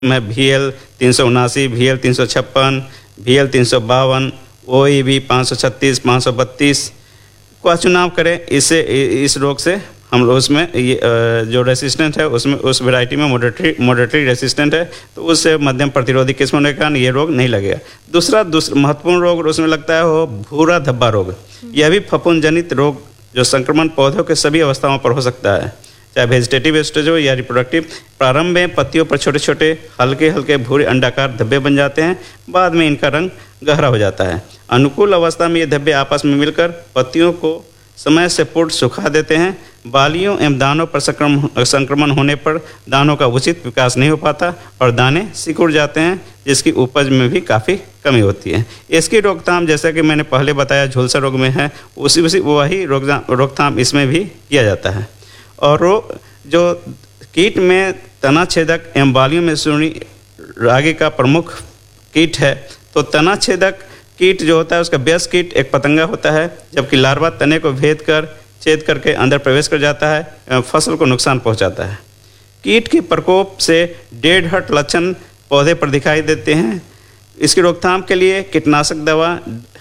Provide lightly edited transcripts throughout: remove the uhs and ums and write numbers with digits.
में VL 379, VL 356, VL 352, OEB 536, 532 का चुनाव करें। इससे इस रोग से हम लोग उसमें ये जो रेसिस्टेंट है उसमें उस वैरायटी में मॉडरेटली रेसिस्टेंट है, तो उससे मध्यम प्रतिरोधी किस्म होने के कारण ये रोग नहीं लगेगा। दूसरा महत्वपूर्ण रोग उसमें लगता है वो भूरा धब्बा रोग। यह भी फफूंद जनित रोग जो संक्रमण पौधों के सभी अवस्थाओं पर हो सकता है, चाहे वेजिटेटिव स्टेज हो या रिप्रोडक्टिव। प्रारंभ में पत्तियों पर छोटे छोटे हल्के हल्के भूरे अंडाकार धब्बे बन जाते हैं, बाद में इनका रंग गहरा हो जाता है। अनुकूल अवस्था में ये धब्बे आपस में मिलकर पत्तियों को समय से पूर्ण सुखा देते हैं। बालियों एवं दानों पर संक्रमण होने पर दानों का उचित विकास नहीं हो पाता और दाने सिकुड़ जाते हैं, जिसकी उपज में भी काफ़ी कमी होती है। इसकी रोकथाम जैसा कि मैंने पहले बताया झुलसा रोग में है, वही रोकथाम इसमें भी किया जाता है। और जो कीट में तना छेदक एवं बालियों में सुंडी रागी का प्रमुख कीट है, तो तना छेदक कीट जो होता है उसका वयस्क कीट एक पतंगा होता है, जबकि लार्वा तने को छेद करके अंदर प्रवेश कर जाता है एवं फसल को नुकसान पहुंचाता है। कीट के प्रकोप से डेड हर्ट लक्षण पौधे पर दिखाई देते हैं। इसकी रोकथाम के लिए कीटनाशक दवा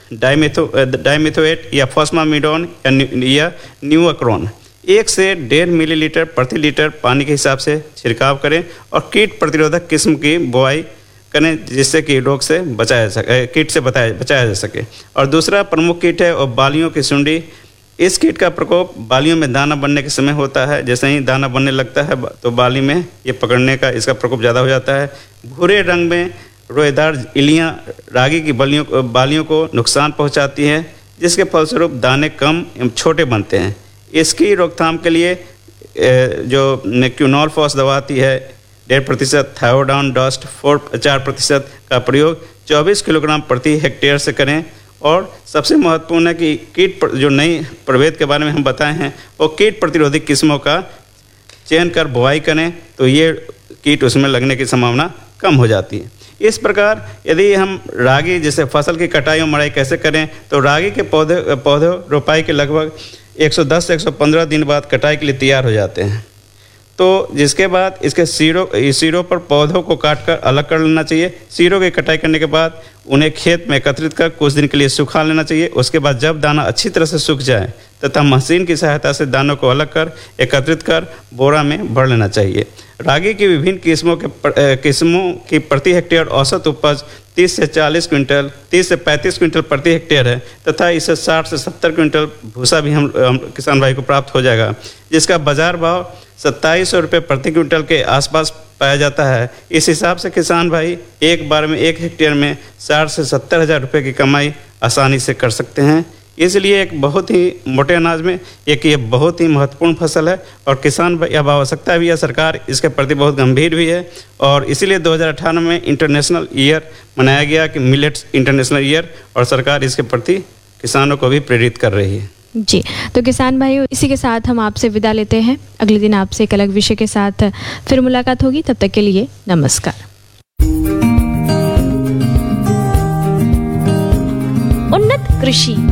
डाइमिथोएट या फॉस्मामिडोन या न्यूअक्रोन 1 से 1.5 मिलीलीटर प्रति लीटर पानी के हिसाब से छिड़काव करें और कीट प्रतिरोधक किस्म की बुआई करें, जिससे कि रोग से कीट से बचाया जा सके। और दूसरा प्रमुख कीट है और बालियों की सुंडी। इस कीट का प्रकोप बालियों में दाना बनने के समय होता है। जैसे ही दाना बनने लगता है तो बाली में ये पकड़ने का इसका प्रकोप ज़्यादा हो जाता है। भूरे रंग में रोएदार इलियाँ रागी की बालियों को नुकसान पहुंचाती हैं, जिसके फलस्वरूप दाने कम एवं छोटे बनते हैं। इसकी रोकथाम के लिए जो क्यूनॉल फॉस दवा आती है 1.5%, थायोडान डस्ट 4% का प्रयोग 24 किलोग्राम प्रति हेक्टेयर से करें। और सबसे महत्वपूर्ण है कि कीट जो नई प्रभेद के बारे में हम बताए हैं वो कीट प्रतिरोधी किस्मों का चयन कर बुआई करें, तो ये कीट उसमें लगने की संभावना कम हो जाती है। इस प्रकार यदि हम रागी जैसे फसल की कटाई और मड़ाई कैसे करें, तो रागी के पौधे रोपाई के लगभग 110 से 115 दिन बाद कटाई के लिए तैयार हो जाते हैं। तो जिसके बाद इसके सिरों पर पौधों को काटकर अलग कर लेना चाहिए। सिरों की कटाई करने के बाद उन्हें खेत में एकत्रित कर कुछ दिन के लिए सुखा लेना चाहिए। उसके बाद जब दाना अच्छी तरह से सूख जाए तथा मशीन की सहायता से दानों को अलग कर एकत्रित कर बोरा में भर लेना चाहिए। रागी की विभिन्न किस्मों की प्रति हेक्टेयर औसत उपज 30 से 35 क्विंटल प्रति हेक्टेयर है तथा इससे 60 से 70 क्विंटल भूसा भी हम किसान भाई को प्राप्त हो जाएगा, जिसका बाजार भाव 2700 रुपये प्रति क्विंटल के आसपास पाया जाता है। इस हिसाब से किसान भाई एक बार में 1 हेक्टेयर में 60 से 70 हज़ार रुपये की कमाई आसानी से कर सकते हैं। इसलिए एक बहुत ही मोटे अनाज में ये बहुत ही महत्वपूर्ण फसल है और किसान भाई अब आवश्यकता भी है, सरकार इसके प्रति बहुत गंभीर भी है। और इसीलिए 2018 में इंटरनेशनल ईयर मनाया गया कि मिलेट्स इंटरनेशनल ईयर, और सरकार इसके प्रति किसानों को भी प्रेरित कर रही है। जी, तो किसान भाइयों इसी के साथ हम आपसे विदा लेते हैं। अगले दिन आपसे एक अलग विषय के साथ फिर मुलाकात होगी। तब तक के लिए नमस्कार। उन्नत कृषि